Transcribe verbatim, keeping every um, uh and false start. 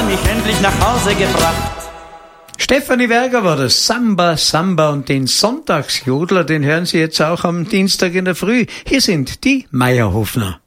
mich endlich nach Hause gebracht. Stefanie Werger war das, Samba, Samba, und den Sonntagsjodler, den hören Sie jetzt auch am Dienstag in der Früh. Hier sind die Meierhofner.